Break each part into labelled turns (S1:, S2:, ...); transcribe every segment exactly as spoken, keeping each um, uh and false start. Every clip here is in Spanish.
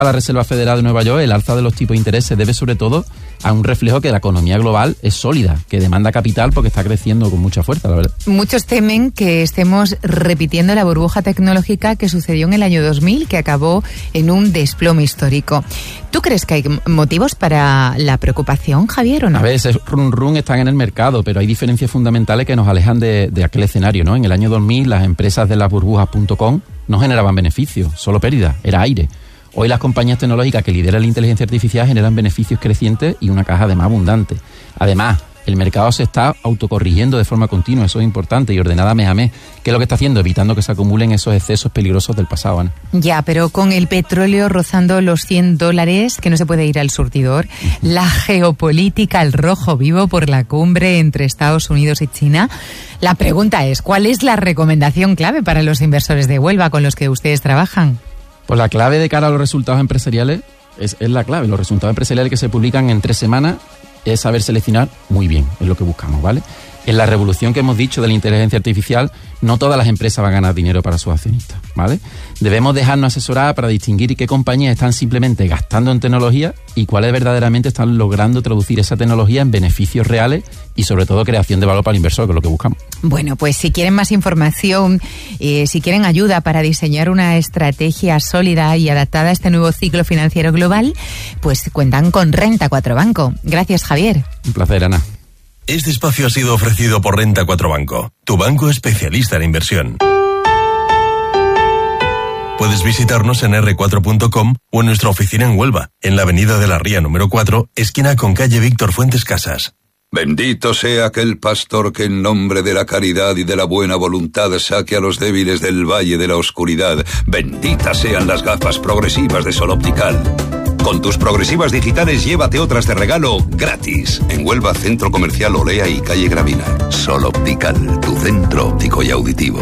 S1: la Reserva Federal de Nueva York, el alza de los tipos de interés se debe sobre todo a un reflejo que la economía global es sólida, que demanda capital porque está creciendo con mucha fuerza, la verdad.
S2: Muchos temen que estemos repitiendo la burbuja tecnológica que sucedió en el año dos mil, que acabó en un desplome histórico. ¿Tú crees que hay motivos para la preocupación, Javier, o no?
S1: A veces run run están en el mercado, pero hay diferencias fundamentales que nos alejan de, de aquel escenario, ¿no? En el año dos mil las empresas de las burbujas punto com no generaban beneficios, solo pérdidas, era aire. Hoy las compañías tecnológicas que lideran la inteligencia artificial generan beneficios crecientes y una caja además abundante. Además, el mercado se está autocorrigiendo de forma continua, eso es importante, y ordenada mes a mes. ¿Qué es lo que está haciendo? Evitando que se acumulen esos excesos peligrosos del pasado, Ana.
S2: Ya, pero con el petróleo rozando los cien dólares, que no se puede ir al surtidor, uh-huh. la geopolítica al rojo vivo por la cumbre entre Estados Unidos y China, la pregunta es, ¿cuál es la recomendación clave para los inversores de Huelva con los que ustedes trabajan?
S1: Pues la clave de cara a los resultados empresariales es, es la clave. Los resultados empresariales que se publican en tres semanas es saber seleccionar muy bien, es lo que buscamos, ¿vale? En la revolución que hemos dicho de la inteligencia artificial, no todas las empresas van a ganar dinero para sus accionistas, ¿vale? Debemos dejarnos asesorar para distinguir qué compañías están simplemente gastando en tecnología y cuáles verdaderamente están logrando traducir esa tecnología en beneficios reales y sobre todo creación de valor para el inversor, que es lo que buscamos.
S2: Bueno, pues si quieren más información, eh, si quieren ayuda para diseñar una estrategia sólida y adaptada a este nuevo ciclo financiero global, pues cuentan con Renta cuatro Banco. Gracias, Javier.
S1: Un placer, Ana.
S3: Este espacio ha sido ofrecido por Renta cuatro Banco, tu banco especialista en inversión. Puedes visitarnos en erre cuatro punto com o en nuestra oficina en Huelva, en la avenida de la Ría número cuatro, esquina con calle Víctor Fuentes Casas.
S4: Bendito sea aquel pastor que en nombre de la caridad y de la buena voluntad saque a los débiles del valle de la oscuridad. Benditas sean las gafas progresivas de Sol Optical. Con tus progresivas digitales llévate otras de regalo gratis. En Huelva, Centro Comercial Olea y Calle Gravina. Sol Optical, tu centro óptico y auditivo.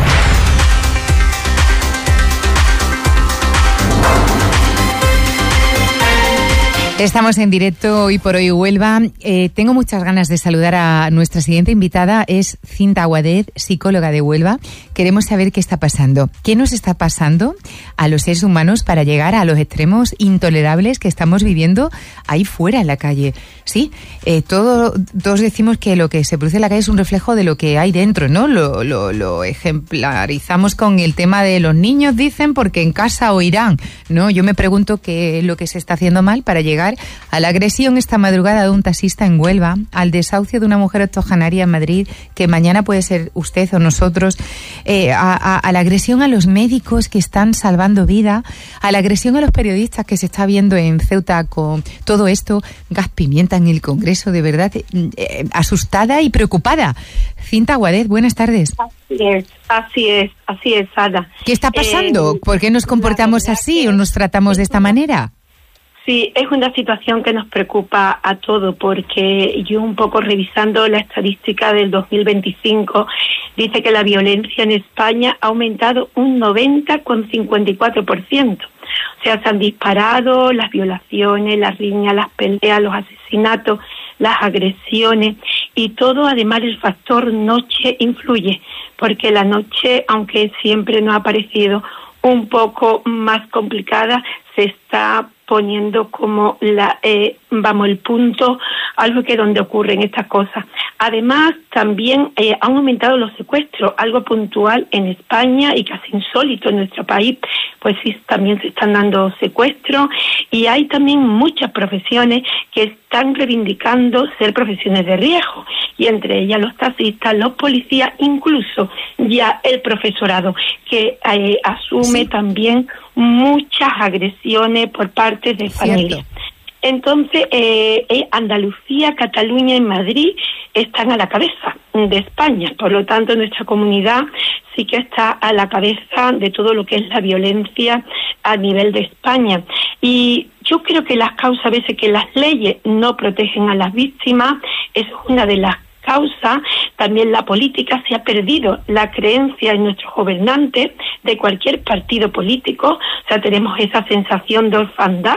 S2: Estamos en directo hoy por hoy Huelva. Eh, tengo muchas ganas de saludar a nuestra siguiente invitada, es Cinta Aguadez, psicóloga de Huelva. Queremos saber qué está pasando, qué nos está pasando a los seres humanos para llegar a los extremos intolerables que estamos viviendo ahí fuera en la calle. Sí, eh, todo, todos decimos que lo que se produce en la calle es un reflejo de lo que hay dentro, ¿no? Lo, lo, lo ejemplarizamos con el tema de los niños, dicen, porque en casa oirán, ¿no? Yo me pregunto qué es lo que se está haciendo mal para llegar a la agresión esta madrugada de un taxista en Huelva, al desahucio de una mujer octogenaria en Madrid, que mañana puede ser usted o nosotros, eh, a, a, a la agresión a los médicos que están salvando vida, a la agresión a los periodistas que se está viendo en Ceuta con todo esto, gas pimienta en el Congreso, de verdad, eh, asustada y preocupada. Cinta Aguadez, buenas tardes.
S5: Así es, así es, así es, Ada.
S2: ¿Qué está pasando?
S5: Eh,
S2: ¿Por qué nos comportamos así o nos tratamos de esta manera?
S5: Sí, es una situación que nos preocupa a todos, porque yo un poco revisando la estadística del dos mil veinticinco, dice que la violencia en España ha aumentado un noventa coma cincuenta y cuatro por ciento. O sea, se han disparado las violaciones, las riñas, las peleas, los asesinatos, las agresiones, y todo, además, el factor noche influye, porque la noche, aunque siempre nos ha parecido un poco más complicada, se está poniendo como la eh, vamos el punto, algo que donde ocurren estas cosas. Además, también eh, han aumentado los secuestros, algo puntual en España y casi insólito en nuestro país, pues sí, también se están dando secuestros, y hay también muchas profesiones que están reivindicando ser profesiones de riesgo, y entre ellas los taxistas, los policías, incluso ya el profesorado, que eh, asume sí. también muchas agresiones por parte de familia. Entonces, eh, eh, Andalucía, Cataluña y Madrid están a la cabeza de España. Por lo tanto, nuestra comunidad sí que está a la cabeza de todo lo que es la violencia a nivel de España. Y yo creo que las causas, a veces que las leyes no protegen a las víctimas, es una de las causas. También la política, se ha perdido la creencia en nuestros gobernantes de cualquier partido político. O sea, tenemos esa sensación de orfandad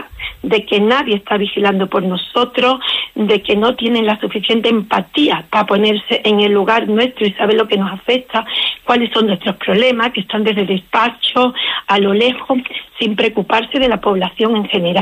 S5: de que nadie está vigilando por nosotros, de que no tienen la suficiente empatía para ponerse en el lugar nuestro y saber lo que nos afecta, cuáles son nuestros problemas, que están desde el despacho a lo lejos, sin preocuparse de la población en general.